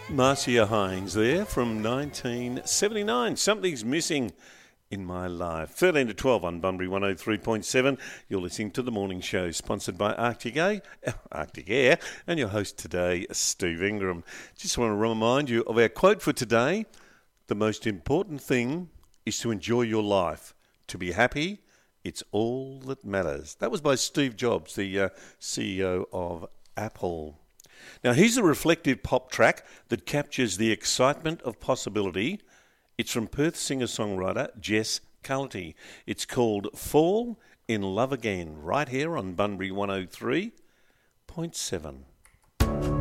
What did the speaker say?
Marcia Hines there from 1979. Something's missing in my life. 13 to 12 on Bunbury 103.7. You're listening to The Morning Show, sponsored by Arctic Air, and your host today, Steve Ingram. Just want to remind you of our quote for today. The most important thing is to enjoy your life. To be happy, it's all that matters. That was by Steve Jobs, the CEO of Apple. Now, here's a reflective pop track that captures the excitement of possibility. It's from Perth singer-songwriter Jess Cullity. It's called Fall in Love Again, right here on Bunbury 103.7.